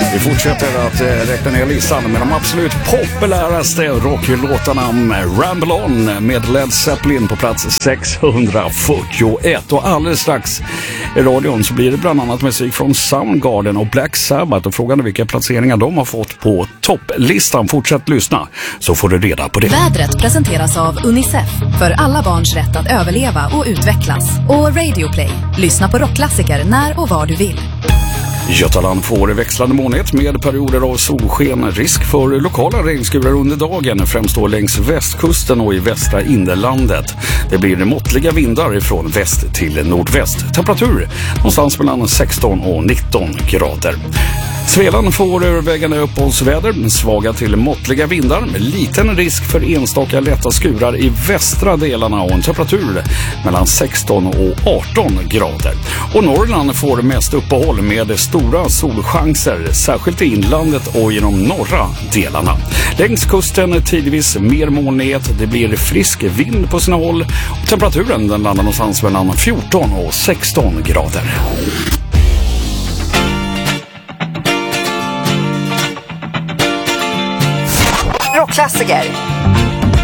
Vi fortsätter att räkna ner listan med de absolut populäraste rocklåtarna. Ramble On med Led Zeppelin på plats 641. Och alldeles strax i radion så blir det bland annat musik från Soundgarden och Black Sabbath. Och frågan är vilka placeringar de har fått på topplistan. Fortsätt lyssna så får du reda på det. Vädret presenteras av Unicef för alla barns rätt att överleva och utvecklas. Och Radio Play. Lyssna på rockklassiker när och var du vill. Götaland får växlande molnighet med perioder av solsken. Risk för lokala regnskurar under dagen, främst då längs västkusten och i västra inlandet. Det blir måttliga vindar från väst till nordväst. Temperatur någonstans mellan 16 och 19 grader. Svealand får övervägande uppehållsväder, svaga till måttliga vindar med liten risk för enstaka lätta skurar i västra delarna och en temperatur mellan 16 och 18 grader. Och Norrland får mest uppehåll med stora solchanser, särskilt i inlandet och i de norra delarna. Längs kusten tidvis mer molnighet, det blir frisk vind på sina håll och temperaturen den landar någonstans mellan 14 och 16 grader. Rockklassiker.